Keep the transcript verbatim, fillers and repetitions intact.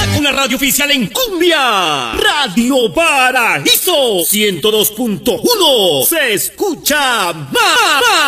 Una radio oficial en cumbia. Radio Paraíso ciento dos punto uno. Se escucha más.